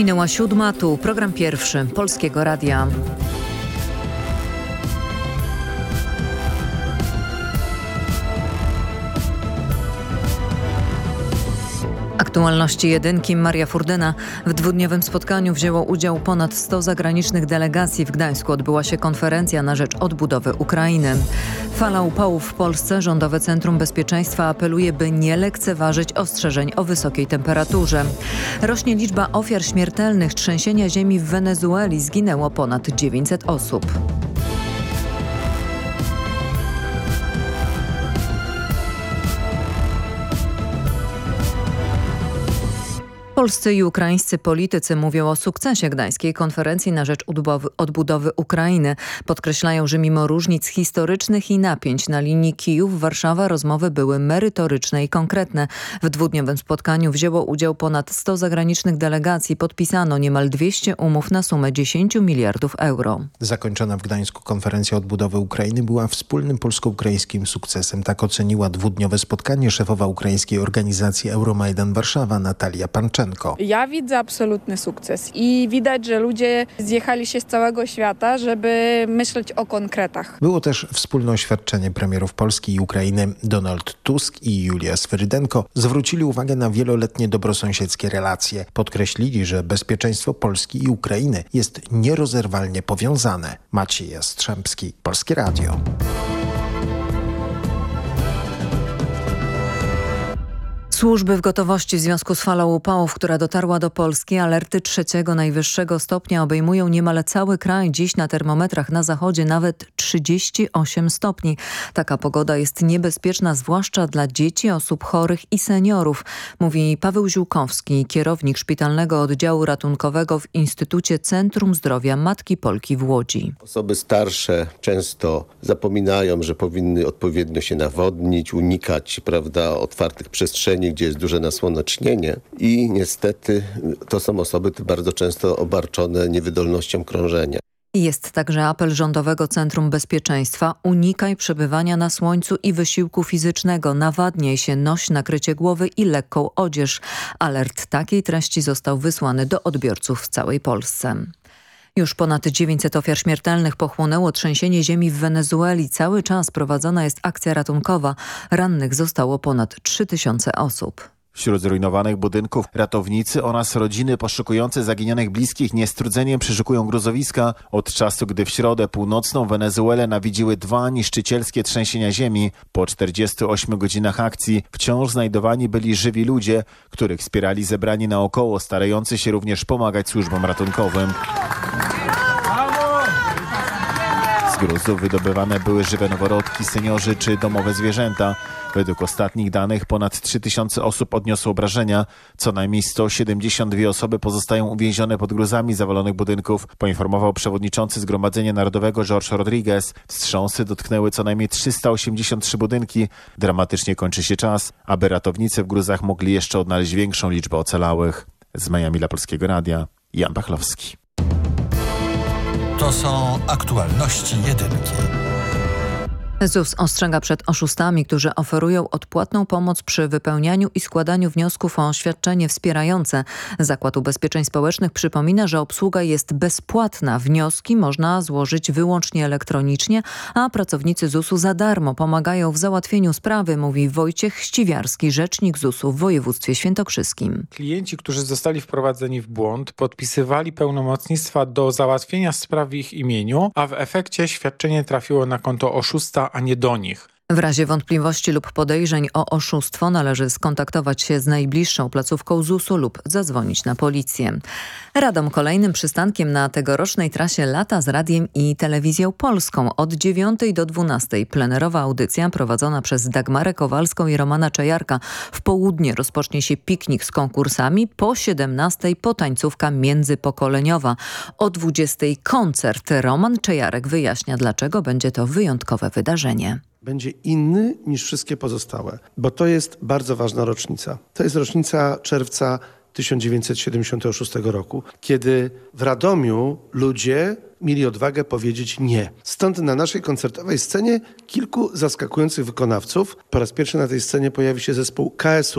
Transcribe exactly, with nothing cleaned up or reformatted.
Minęła siódma, tu program pierwszy Polskiego Radia. Aktualności jedynki, Maria Furdyna. W dwudniowym spotkaniu wzięło udział ponad sto zagranicznych delegacji. W Gdańsku odbyła się konferencja na rzecz odbudowy Ukrainy. Fala upałów w Polsce. Rządowe Centrum Bezpieczeństwa apeluje, by nie lekceważyć ostrzeżeń o wysokiej temperaturze. Rośnie liczba ofiar śmiertelnych trzęsienia ziemi w Wenezueli. Zginęło ponad dziewięćset osób. Polscy i ukraińscy politycy mówią o sukcesie gdańskiej konferencji na rzecz odbudowy, odbudowy Ukrainy. Podkreślają, że mimo różnic historycznych i napięć na linii Kijów-Warszawa rozmowy były merytoryczne i konkretne. W dwudniowym spotkaniu wzięło udział ponad sto zagranicznych delegacji. Podpisano niemal dwieście umów na sumę dziesięć miliardów euro. Zakończona w Gdańsku konferencja odbudowy Ukrainy była wspólnym polsko-ukraińskim sukcesem. Tak oceniła dwudniowe spotkanie szefowa ukraińskiej organizacji Euromajdan Warszawa Natalia Panczenko. Ja widzę absolutny sukces i widać, że ludzie zjechali się z całego świata, żeby myśleć o konkretach. Było też wspólne oświadczenie premierów Polski i Ukrainy. Donald Tusk i Julia Swerydenko zwrócili uwagę na wieloletnie dobrosąsiedzkie relacje. Podkreślili, że bezpieczeństwo Polski i Ukrainy jest nierozerwalnie powiązane. Maciej Jastrzębski, Polskie Radio. Służby w gotowości w związku z falą upałów, która dotarła do Polski. Alerty trzeciego najwyższego stopnia obejmują niemal cały kraj. Dziś na termometrach na zachodzie nawet trzydzieści osiem stopni. Taka pogoda jest niebezpieczna, zwłaszcza dla dzieci, osób chorych i seniorów, mówi Paweł Ziółkowski, kierownik szpitalnego oddziału ratunkowego w Instytucie Centrum Zdrowia Matki Polki w Łodzi. Osoby starsze często zapominają, że powinny odpowiednio się nawodnić, unikać, prawda, otwartych przestrzeni, gdzie jest duże nasłonecznienie i niestety to są osoby bardzo często obarczone niewydolnością krążenia. Jest także apel Rządowego Centrum Bezpieczeństwa. Unikaj przebywania na słońcu i wysiłku fizycznego. Nawadniaj się, noś nakrycie głowy i lekką odzież. Alert takiej treści został wysłany do odbiorców w całej Polsce. Już ponad dziewięćset ofiar śmiertelnych pochłonęło trzęsienie ziemi w Wenezueli. Cały czas prowadzona jest akcja ratunkowa. Rannych zostało ponad trzy tysiące osób. Wśród zrujnowanych budynków ratownicy oraz rodziny poszukujące zaginionych bliskich niestrudzeniem przeszukują gruzowiska od czasu, gdy w środę północną Wenezuelę nawiedziły dwa niszczycielskie trzęsienia ziemi. Po czterdziestu ośmiu godzinach akcji wciąż znajdowani byli żywi ludzie, których wspierali zebrani naokoło, starający się również pomagać służbom ratunkowym. Z gruzów wydobywane były żywe noworodki, seniorzy czy domowe zwierzęta. Według ostatnich danych ponad trzy tysiące osób odniosło obrażenia. Co najmniej sto siedemdziesiąt dwie osoby pozostają uwięzione pod gruzami zawalonych budynków, poinformował przewodniczący Zgromadzenia Narodowego Jorge Rodriguez. Wstrząsy dotknęły co najmniej trzysta osiemdziesiąt trzy budynki. Dramatycznie kończy się czas, aby ratownicy w gruzach mogli jeszcze odnaleźć większą liczbę ocalałych. Z Miami dla Polskiego Radia, Jan Pachlowski. To są aktualności jedynki. Z U S ostrzega przed oszustami, którzy oferują odpłatną pomoc przy wypełnianiu i składaniu wniosków o świadczenie wspierające. Zakład Ubezpieczeń Społecznych przypomina, że obsługa jest bezpłatna. Wnioski można złożyć wyłącznie elektronicznie, a pracownicy Z U S-u za darmo pomagają w załatwieniu sprawy, mówi Wojciech Ściwiarski, rzecznik Z U S-u w województwie świętokrzyskim. Klienci, którzy zostali wprowadzeni w błąd, podpisywali pełnomocnictwa do załatwienia spraw w ich imieniu, a w efekcie świadczenie trafiło na konto oszusta, a nie do nich. W razie wątpliwości lub podejrzeń o oszustwo należy skontaktować się z najbliższą placówką Z U S-u lub zadzwonić na policję. Radom kolejnym przystankiem na tegorocznej trasie Lata z Radiem i Telewizją Polską. Od dziewiątej do dwunastej plenerowa audycja prowadzona przez Dagmarę Kowalską i Romana Czajarka. W południe rozpocznie się piknik z konkursami, po siedemnastej potańcówka międzypokoleniowa. O dwudziestej koncert. Roman Czajarek wyjaśnia, dlaczego będzie to wyjątkowe wydarzenie. Będzie inny niż wszystkie pozostałe, bo to jest bardzo ważna rocznica. To jest rocznica czerwca tysiąc dziewięćset siedemdziesiątego szóstego roku, kiedy w Radomiu ludzie mieli odwagę powiedzieć nie. Stąd na naszej koncertowej scenie kilku zaskakujących wykonawców. Po raz pierwszy na tej scenie pojawi się zespół K S U